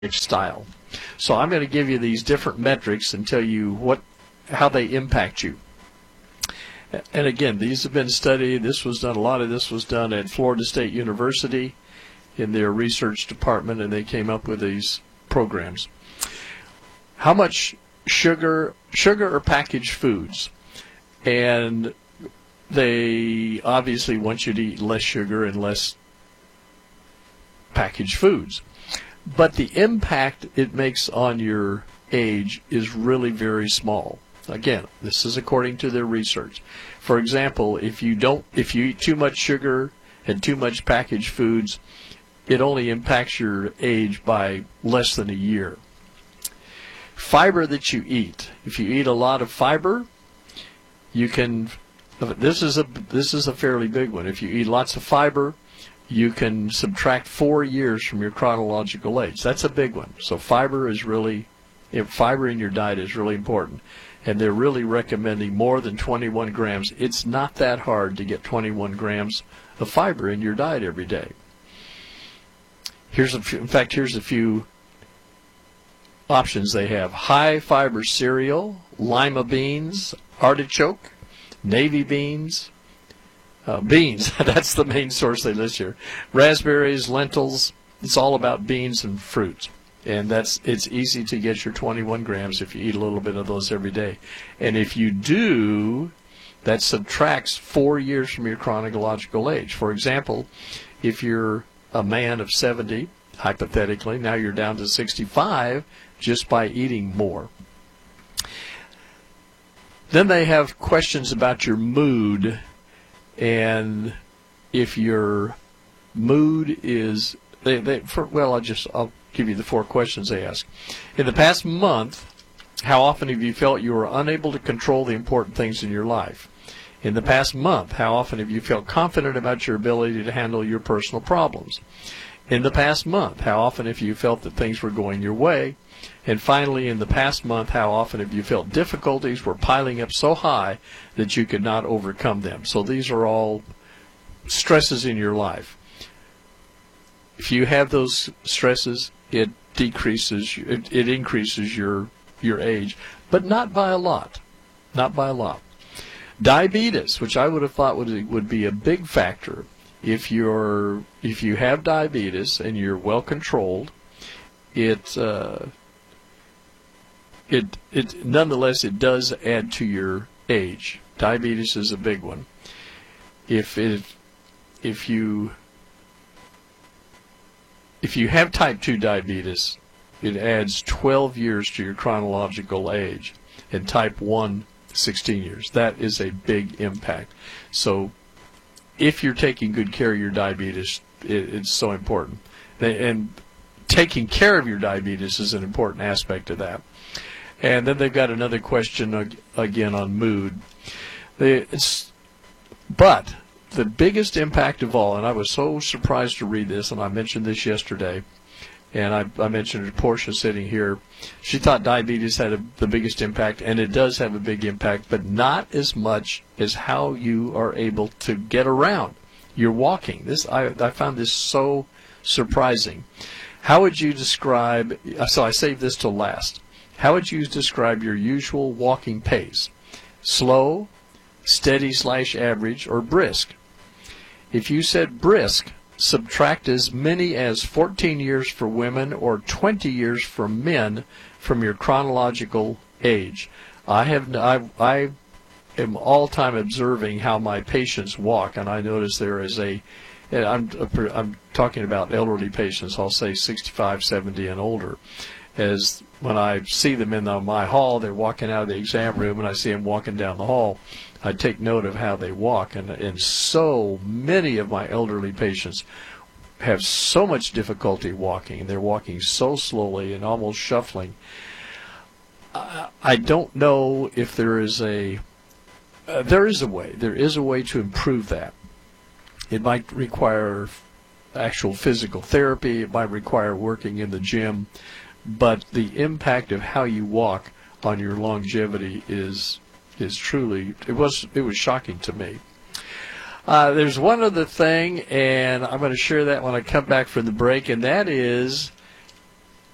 style. So I'm going to give you these different metrics and tell you how they impact you. And again, these have been studied. A lot of this was done at Florida State University in their research department, and they came up with these programs. How much sugar or packaged foods? And they obviously want you to eat less sugar and less packaged foods. But the impact it makes on your age is really very small. Again, this is according to their research. For example, if you eat too much sugar and too much packaged foods, it only impacts your age by less than a year. Fiber that you eat. If you eat a lot of fiber, you can. This is a fairly big one. If you eat lots of fiber, you can subtract 4 years from your chronological age. That's a big one. So fiber in your diet is really important. And they're really recommending more than 21 grams. It's not that hard to get 21 grams of fiber in your diet every day. Here's a few options they have. High fiber cereal, lima beans, artichoke, navy beans, beans, that's the main source they list here. Raspberries, lentils, it's all about beans and fruits. And it's easy to get your 21 grams if you eat a little bit of those every day. And if you do, that subtracts 4 years from your chronological age. For example, if you're a man of 70, hypothetically, now you're down to 65 just by eating more. Then they have questions about your mood, and if your mood is, I'll give you the 4 questions they ask. In the past month, how often have you felt you were unable to control the important things in your life? In the past month, how often have you felt confident about your ability to handle your personal problems? In the past month, how often have you felt that things were going your way? And finally, in the past month, how often have you felt difficulties were piling up so high that you could not overcome them? So these are all stresses in your life. If you have those stresses, it increases your age, but not by a lot. Not by a lot. Diabetes, which I would have thought would be a big factor. If you have diabetes and you're well controlled, nonetheless it does add to your age. Diabetes is a big one. If you have type 2 diabetes, it adds 12 years to your chronological age, and type 1, 16 years. That is a big impact. So if you're taking good care of your diabetes, it's so important. And taking care of your diabetes is an important aspect of that. And then they've got another question again on mood. But the biggest impact of all, and I was so surprised to read this, and I mentioned this yesterday, and I mentioned it to Portia sitting here. She thought diabetes had the biggest impact, and it does have a big impact, but not as much as how you are able to get around. You're walking. I found this so surprising. How would you describe, so I saved this till last, how would you describe your usual walking pace? Slow, steady/average, or brisk? If you said brisk, subtract as many as 14 years for women or 20 years for men from your chronological age. I am all time observing how my patients walk, and I notice there is I'm talking about elderly patients, I'll say 65, 70 and older. As when I see them in my hall, they're walking out of the exam room, and I see them walking down the hall, I take note of how they walk, and so many of my elderly patients have so much difficulty walking. They're walking so slowly and almost shuffling. I don't know if there is a way. There is a way to improve that. It might require actual physical therapy. It might require working in the gym. But the impact of how you walk on your longevity is truly, it was shocking to me. There's one other thing, and I'm going to share that when I come back from the break, and that is